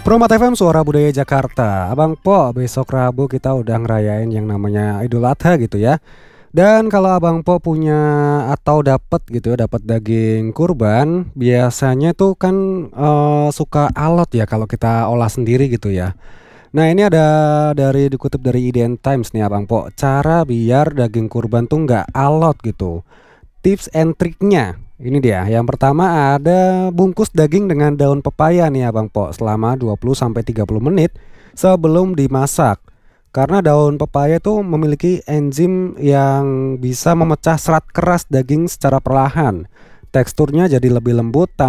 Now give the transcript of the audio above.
Promat FM Suara Budaya Jakarta. Abang Po, besok Rabu kita udah ngerayain yang namanya Idul Adha gitu ya. Dan kalau Abang Po punya atau dapat gitu ya, dapat daging kurban, biasanya tuh kan suka alot ya kalau kita olah sendiri gitu ya. Nah, ini ada dikutip dari IDN Times nih Abang Po, cara biar daging kurban tuh nggak alot gitu. Tips and triknya ini dia. Yang pertama ada bungkus daging dengan daun pepaya nih Abang Po selama 20 sampai 30 menit sebelum dimasak. Karena daun pepaya itu memiliki enzim yang bisa memecah serat keras daging secara perlahan. Teksturnya jadi lebih lembut